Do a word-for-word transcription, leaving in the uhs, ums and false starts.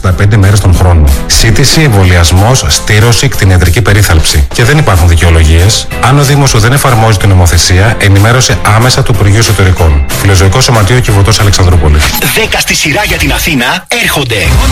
εξήντα πέντε μέρες τον χρόνο. Σύντηση, εμβολιασμός, στήρωση, κτηνιατρική περίθαλψη. Και δεν υπάρχουν δικαιολογίες. Αν ο Δήμος σου δεν εφαρμόζει την νομοθεσία, ενημέρωσε άμεσα του Υπουργείου Εσωτερικών. Φιλοζωικό Σωματείο Κιβωτός Αλεξανδρούπολης. δέκα στη σειρά για την Αθήνα έρχονται.